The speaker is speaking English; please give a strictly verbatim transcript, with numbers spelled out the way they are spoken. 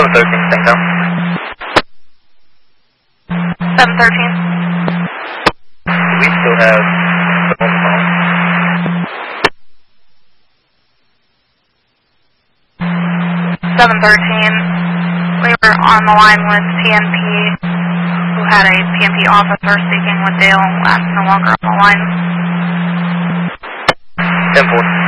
seven thirteen, thanks out. seven thirteen. We still have the phone call. seven thirteen. We were on the line with P M P, who had a P M P officer speaking with Dale. That's no longer on the line. ten four.